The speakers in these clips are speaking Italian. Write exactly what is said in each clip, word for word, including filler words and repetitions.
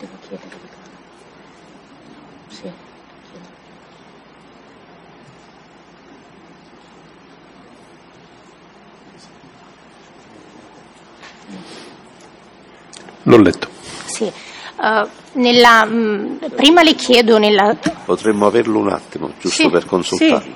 Devo chiedere. Sì. L'ho letto. Sì. Uh, nella, mh, prima le chiedo nella... Potremmo averlo un attimo, giusto sì, per consultarlo. Sì.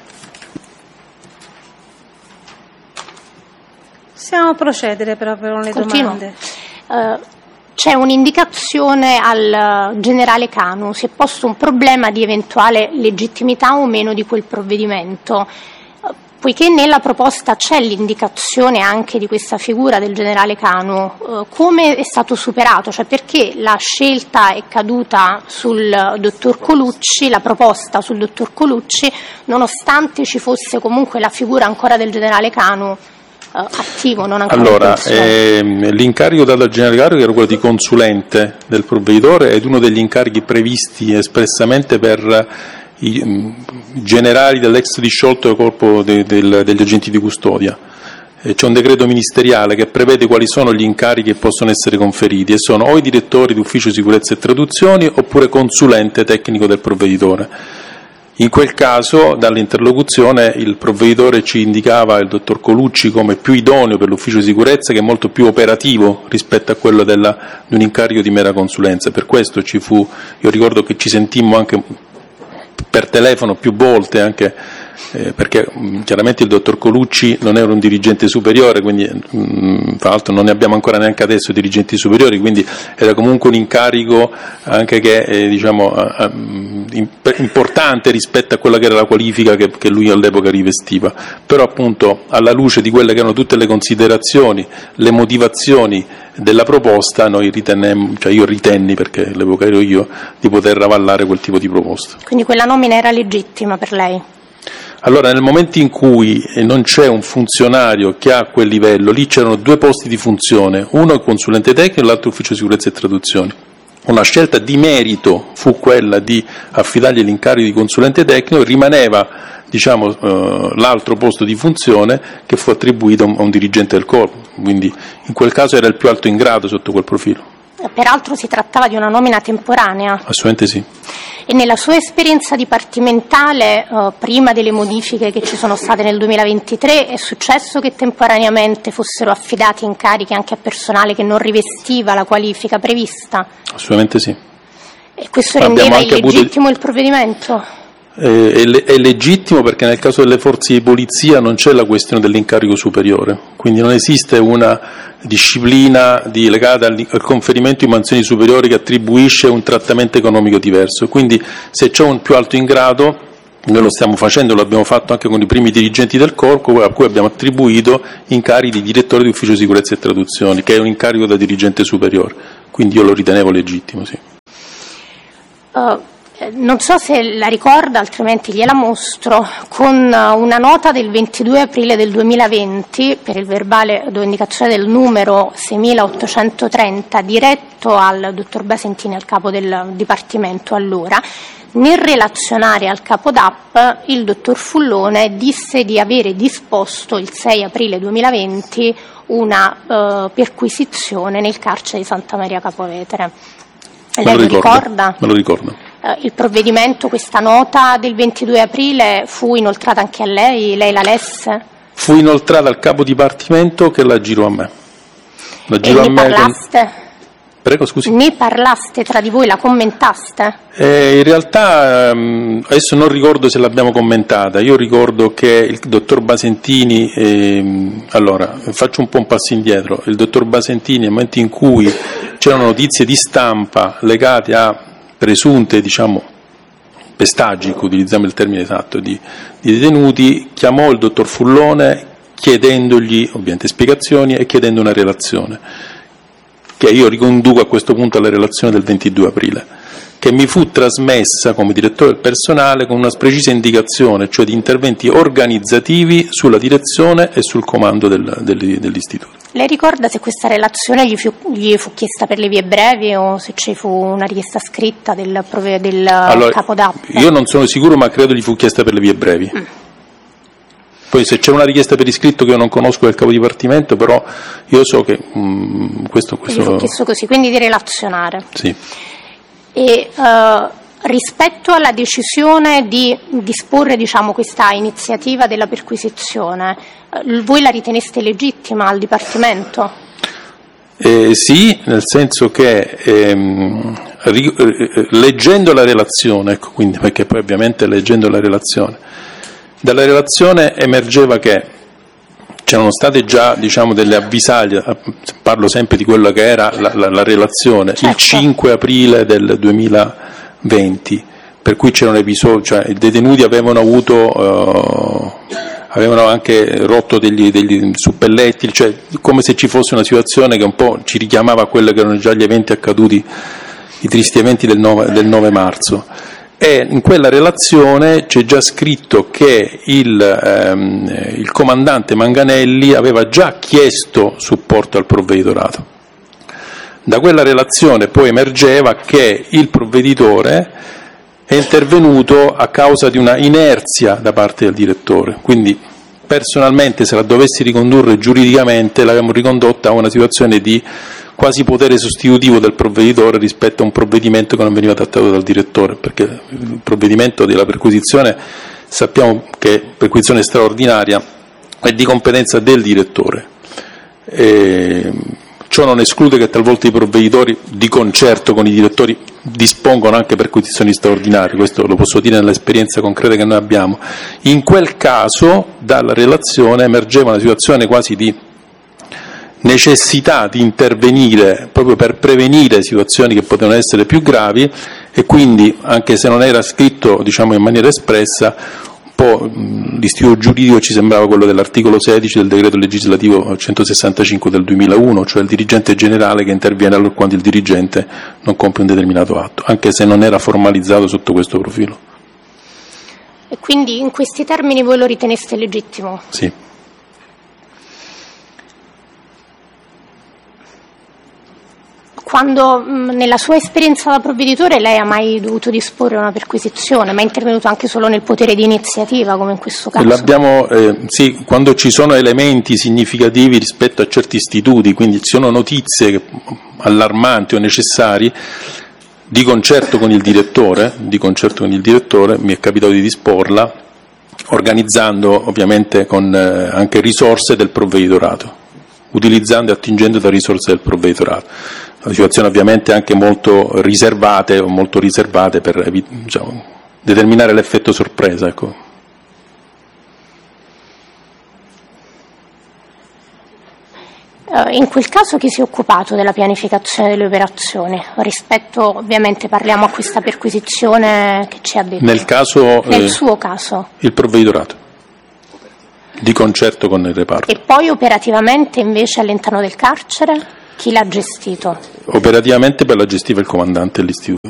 Possiamo procedere però per le Continuo. domande. Uh, c'è un'indicazione al generale Canu, si è posto un problema di eventuale legittimità o meno di quel provvedimento. Poiché nella proposta c'è l'indicazione anche di questa figura del generale Canu, eh, come è stato superato? Cioè perché la scelta è caduta sul dottor Colucci, la proposta sul dottor Colucci, nonostante ci fosse comunque la figura ancora del generale Canu eh, attivo, non ancora Allora, ehm, l'incarico dato al generale Canu era quello di consulente del provveditore ed uno degli incarichi previsti espressamente per i generali dell'ex disciolto corpo de, del, degli agenti di custodia. E c'è un decreto ministeriale che prevede quali sono gli incarichi che possono essere conferiti e sono o i direttori di ufficio sicurezza e traduzioni oppure consulente tecnico del provveditore. In quel caso, dall'interlocuzione, il provveditore ci indicava il dottor Colucci come più idoneo per l'ufficio di sicurezza, che è molto più operativo rispetto a quello della, di un incarico di mera consulenza. Per questo ci fu, io ricordo che ci sentimmo anche per telefono più volte, anche eh, perché mh, chiaramente il dottor Colucci non era un dirigente superiore, quindi mh, tra l'altro non ne abbiamo ancora neanche adesso dirigenti superiori, quindi era comunque un incarico anche che eh, diciamo eh, importante rispetto a quella che era la qualifica che, che lui all'epoca rivestiva. Però appunto alla luce di quelle che erano tutte le considerazioni, le motivazioni della proposta, noi ritenemmo, cioè io ritenni, perché all'epoca ero io, di poter avallare quel tipo di proposta. Quindi quella nomina era legittima per lei? Allora, nel momento in cui non c'è un funzionario che ha quel livello, lì c'erano due posti di funzione, uno il consulente tecnico e l'altro ufficio sicurezza e traduzioni. Una scelta di merito fu quella di affidargli l'incarico di consulente tecnico, rimaneva diciamo eh, l'altro posto di funzione che fu attribuito a un, a un dirigente del corpo, quindi in quel caso era il più alto in grado sotto quel profilo. Peraltro si trattava di una nomina temporanea. Assolutamente sì. E nella sua esperienza dipartimentale, eh, prima delle modifiche che ci sono state nel duemilaventitré, è successo che temporaneamente fossero affidati incarichi anche a personale che non rivestiva la qualifica prevista? Assolutamente sì. E questo Abbiamo rendeva anche illegittimo avuto... il provvedimento? Eh, è, le- è legittimo perché nel caso delle forze di polizia non c'è la questione dell'incarico superiore, quindi non esiste una disciplina di, legata al, al conferimento di mansioni superiori che attribuisce un trattamento economico diverso, quindi se c'è un più alto in grado, noi lo stiamo facendo, lo abbiamo fatto anche con i primi dirigenti del corpo a cui abbiamo attribuito incarichi di direttore di ufficio sicurezza e traduzioni, che è un incarico da dirigente superiore, quindi io lo ritenevo legittimo, sì. Uh. Non so se la ricorda, altrimenti gliela mostro, con una nota del ventidue aprile del duemilaventi, per il verbale do indicazione del numero seiemilaottocentotrenta, diretto al dottor Basentini, al capo del Dipartimento allora. Nel relazionare al capo D A P, il dottor Fullone disse di avere disposto il sei aprile duemilaventi una eh, perquisizione nel carcere di Santa Maria Capovetere. Lei lo ricorda? Me lo ricordo. Eh, il provvedimento, questa nota del ventidue aprile, fu inoltrata anche a lei? Lei la lesse? Fu inoltrata al capo dipartimento che la girò a me. La girò e a ne me parlaste? Con... Prego, scusi. Ne parlaste tra di voi, la commentaste? Eh, in realtà ehm, adesso non ricordo se l'abbiamo commentata, io ricordo che il dottor Basentini, ehm, allora faccio un po' un passo indietro, il dottor Basentini nel momento in cui c'erano notizie di stampa legate a presunte, diciamo, pestaggi, utilizziamo il termine esatto, di, di detenuti, chiamò il dottor Fullone chiedendogli ovviamente spiegazioni e chiedendo una relazione, che io riconduco a questo punto alla relazione del ventidue aprile, che mi fu trasmessa come direttore del personale con una precisa indicazione, cioè di interventi organizzativi sulla direzione e sul comando del, del, dell'istituto. Lei ricorda se questa relazione gli fu, gli fu chiesta per le vie brevi o se ci fu una richiesta scritta del, del allora, capo D A P? Io non sono sicuro, ma credo gli fu chiesta per le vie brevi. Mm. Poi se c'è una richiesta per iscritto che io non conosco del capo dipartimento, però io so che mh, questo... questo... Ho chiesto così, quindi di relazionare. Sì. E uh, rispetto alla decisione di disporre, diciamo, questa iniziativa della perquisizione, uh, voi la riteneste legittima al Dipartimento? Eh, sì, nel senso che ehm, ri, eh, leggendo la relazione, ecco, quindi, perché poi ovviamente leggendo la relazione, dalla relazione emergeva che c'erano state già, diciamo, delle avvisaglie, parlo sempre di quello che era la, la, la relazione, certo. Il cinque aprile del duemilaventi, per cui c'erano episodi, cioè i detenuti avevano avuto, uh, avevano anche rotto degli, degli suppelletti, cioè come se ci fosse una situazione che un po' ci richiamava a quello che erano già gli eventi accaduti, i tristi eventi del nove, del nove marzo. E in quella relazione c'è già scritto che il, ehm, il comandante Manganelli aveva già chiesto supporto al provveditorato. Da quella relazione poi emergeva che il provveditore è intervenuto a causa di una inerzia da parte del direttore, quindi personalmente, se la dovessi ricondurre giuridicamente, l'abbiamo ricondotta a una situazione di quasi potere sostitutivo del provveditore rispetto a un provvedimento che non veniva trattato dal direttore, perché il provvedimento della perquisizione, sappiamo che perquisizione straordinaria è di competenza del direttore. E ciò non esclude che talvolta i provveditori, di concerto con i direttori, dispongono anche perquisizioni straordinarie, questo lo posso dire nell'esperienza concreta che noi abbiamo. In quel caso, dalla relazione emergeva una situazione quasi di necessità di intervenire proprio per prevenire situazioni che potevano essere più gravi, e quindi, anche se non era scritto, diciamo, in maniera espressa, un po' l'istituto giuridico ci sembrava quello dell'articolo sedici del decreto legislativo centosessantacinque del duemilauno, cioè il dirigente generale che interviene allora quando il dirigente non compie un determinato atto, anche se non era formalizzato sotto questo profilo. E quindi in questi termini voi lo riteneste legittimo? Sì. Quando mh, nella sua esperienza da provveditore lei ha mai dovuto disporre una perquisizione, ma è intervenuto anche solo nel potere di iniziativa, come in questo caso? L'abbiamo, eh, sì, quando ci sono elementi significativi rispetto a certi istituti, quindi ci sono notizie che, allarmanti o necessari, di concerto con il direttore, di concerto con il direttore mi è capitato di disporla, organizzando ovviamente con eh, anche risorse del provveditorato, utilizzando e attingendo da risorse del provveditorato. Situazioni ovviamente anche molto riservate o molto riservate per, diciamo, determinare l'effetto sorpresa, ecco. In quel caso chi si è occupato della pianificazione delle operazioni? Rispetto, ovviamente parliamo a questa perquisizione che ci ha detto. Nel caso, Nel eh, suo caso? Il provveditorato, di concerto con il reparto. E poi operativamente invece all'interno del carcere? Chi l'ha gestito? Operativamente per la gestiva il comandante dell'istituto.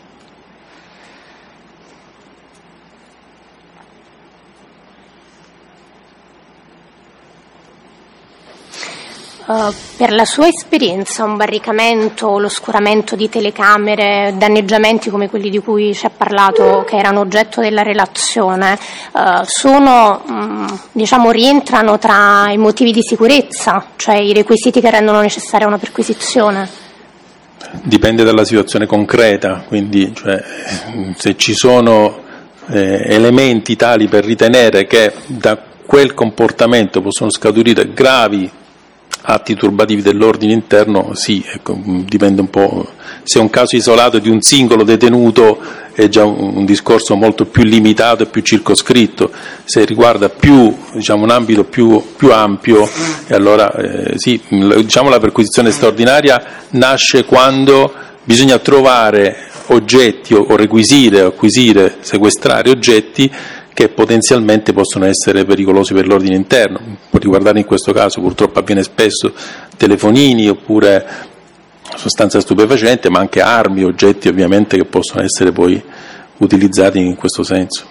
Uh, per la sua esperienza, un barricamento, l'oscuramento di telecamere, danneggiamenti come quelli di cui ci ha parlato, che erano oggetto della relazione, uh, sono, um, diciamo, rientrano tra i motivi di sicurezza, cioè i requisiti che rendono necessaria una perquisizione? Dipende dalla situazione concreta, quindi cioè, se ci sono eh, elementi tali per ritenere che da quel comportamento possono scaturire gravi atti turbativi dell'ordine interno, sì, ecco, dipende un po'. Se è un caso isolato di un singolo detenuto è già un, un discorso molto più limitato e più circoscritto. Se riguarda più, diciamo, un ambito più, più ampio, e allora eh, sì, diciamo la perquisizione straordinaria nasce quando bisogna trovare oggetti o, o requisire, o acquisire, sequestrare oggetti che potenzialmente possono essere pericolosi per l'ordine interno. Può riguardare in questo caso, purtroppo avviene spesso, telefonini oppure sostanza stupefacente, ma anche armi, oggetti ovviamente che possono essere poi utilizzati in questo senso.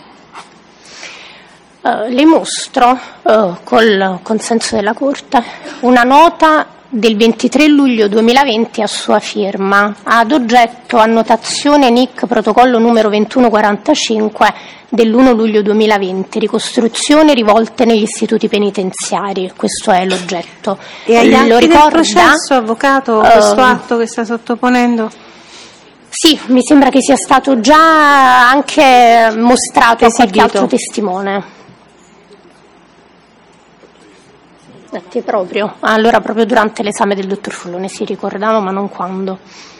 Uh, le mostro, uh, col consenso della Corte, una nota del ventitré luglio duemilaventi a sua firma, ad oggetto annotazione N I C protocollo numero ventuno quarantacinque dell'primo luglio duemilaventi, ricostruzione rivolte negli istituti penitenziari. Questo è l'oggetto. E agli atti Lo ricorda, del processo, avvocato, questo uh, atto che sta sottoponendo? Sì, mi sembra che sia stato già anche mostrato a qualche Esibito. altro testimone. Atti proprio, allora proprio durante l'esame del dottor Follone, si ricordava, ma non quando.